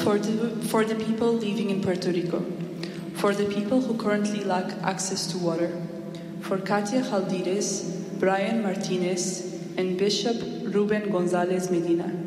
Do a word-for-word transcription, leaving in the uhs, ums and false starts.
for the, for the people living in Puerto Rico, for the people who currently lack access to water, for Katia Jaldires, Brian Martinez, and Bishop Ruben Gonzalez Medina,